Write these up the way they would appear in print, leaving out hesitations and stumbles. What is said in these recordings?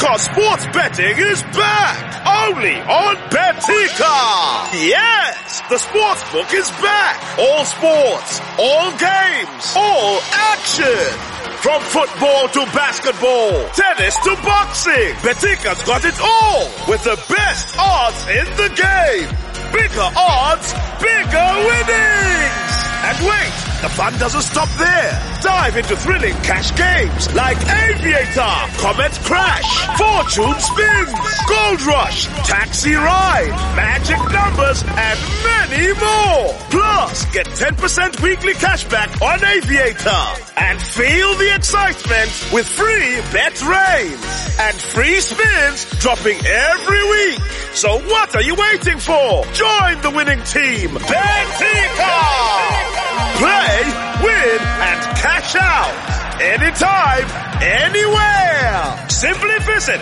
Because sports betting is back. Only on Betika. Yes, the sports book is back. All sports, all games, all action. From football to basketball, tennis to boxing, Betika's got it all with the best odds in the game. Bigger odds, bigger winnings. And wait, the fun doesn't stop there. Dive into thrilling cash games like Aviator, Comet Crash, Fortune Spins, Gold Rush, Taxi Ride, Magic Numbers, and many more. Plus, get 10% weekly cashback on Aviator. And feel the excitement with free bet rains and free spins dropping every week. So what are you waiting for? Join the winning team, Betika! Play, win, and cash out. Anytime, anywhere. Simply visit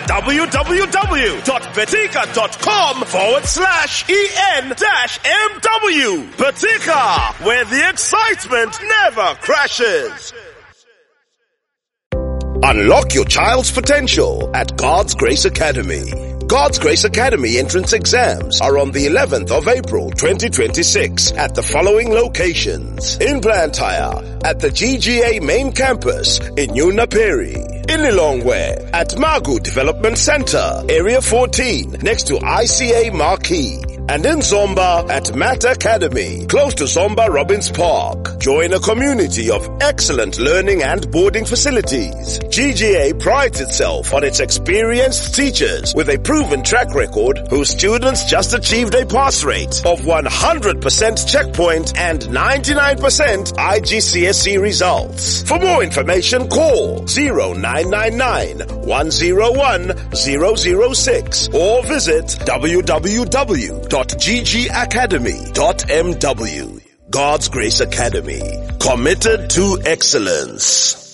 www.betika.com/EN-MW. Betika, where the excitement never crashes. Unlock your child's potential at God's Grace Academy. God's Grace Academy entrance exams are on the 11th of April 2026 at the following locations. In Blantyre, at the GGA main campus in Unaperi. In Lilongwe, at Magu Development Center, Area 14, next to ICA Marquee. And in Zomba at Matt Academy, close to Zomba Robbins Park. Join a community of excellent learning and boarding facilities. GGA prides itself on its experienced teachers with a proven track record whose students just achieved a pass rate of 100% checkpoint and 99% IGCSE results. For more information, call 0999-101-006 or visit www.ggacademy.mw. God's Grace Academy, committed to excellence.